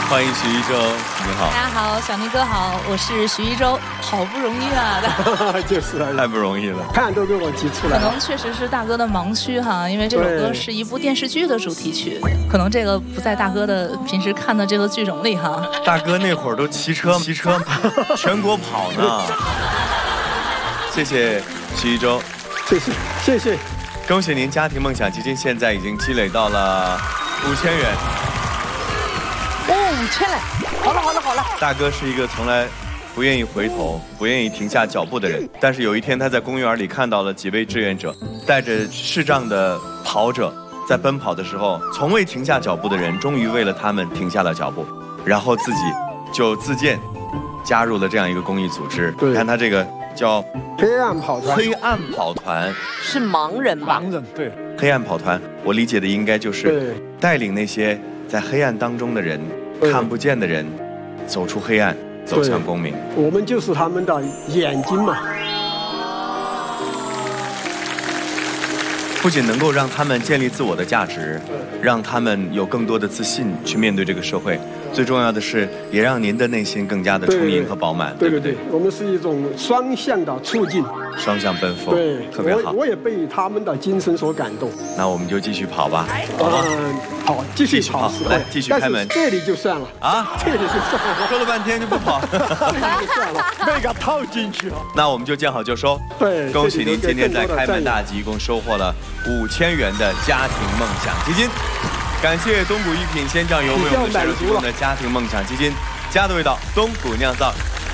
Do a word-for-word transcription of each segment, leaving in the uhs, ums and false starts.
欢迎徐一舟，你好。 大家好，小明哥好，我是徐一舟，好不容易啊， 就是啊， 太不容易了， 看都给我急出来了。 可能确实是大哥的盲区哈，因为这首歌是一部电视剧的主题曲，可能这个不在大哥的平时看的这个剧种里哈。 大哥那会儿都骑车骑车全国跑呢。谢谢徐一舟， 谢谢谢谢， 恭喜您家庭梦想基金现在已经积累到了五千元。 哦，五千了，好了好了好了。 大哥是一个从来不愿意回头、不愿意停下脚步的人，但是有一天他在公园里看到了几位志愿者，带着视障的跑者在奔跑的时候，从未停下脚步的人，终于为了他们停下了脚步，然后自己就自荐加入了这样一个公益组织。你看他这个叫黑暗跑团， 黑暗跑团是盲人吧？ 盲人对。 黑暗跑团，我理解的应该就是带领那些在黑暗当中的人、看不见的人，走出黑暗，走向光明。 我们就是他们的眼睛嘛。 不仅能够让他们建立自我的价值，让他们有更多的自信去面对这个社会，最重要的是，也让您的内心更加的充盈和饱满。 对对对，我们是一种双向的促进， 双向奔赴， 对， 特别好。 我我也被他们的精神所感动。 那我们就继续跑吧。 嗯，好，继续跑， 来继续开门。 这里就算了啊， 这里就算了， 说了半天就不跑， 这里就算了，那个套进去了。 那我们就见好就收。 对， 恭喜您今天在开门大吉一共收获了五千元的家庭梦想基金。感谢东谷一品鲜酱油为我们的提供的家庭梦想基金，家的味道，东谷酿造。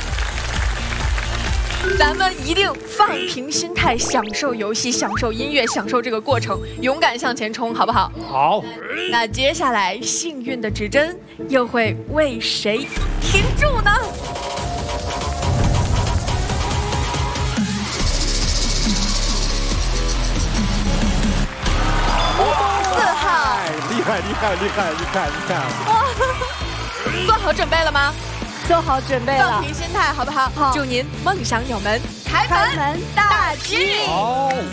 咱们一定放平心态，享受游戏，享受音乐，享受这个过程，勇敢向前冲，好不好？ 好。 那接下来幸运的指针又会为谁停住呢？ 厉害厉害厉害厉害厉害！ 哇，做好准备了吗？ 做好准备了， 放平心态，好不好？ 好， 祝您梦想有门，开门大吉！ 好。